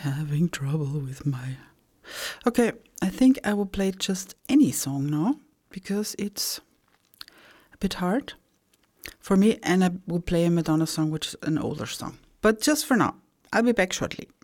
having trouble with my... Okay, I think I will play just any song now, because it's a bit hard for me, and I will play a Madonna song, which is an older song. But just for now, I'll be back shortly.